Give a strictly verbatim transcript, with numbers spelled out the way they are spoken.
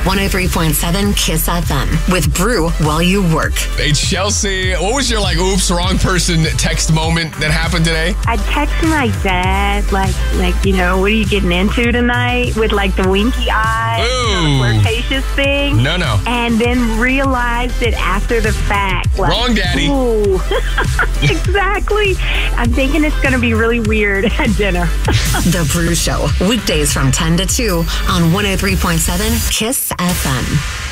one oh three point seven Kiss F M with Brew while you work. Hey, Chelsea, what was your, like, oops, wrong person text moment that happened today? I texted my dad, like, like you know, what are you getting into tonight? With, like, the winky eye, Ooh. the flirtatious thing. No, no. And then realized it after the fact. Like, Wrong, Daddy. Ooh. Exactly. I'm thinking it's going to be really weird at dinner. The Brew Show, weekdays from ten to two on one oh three point seven Kiss F M.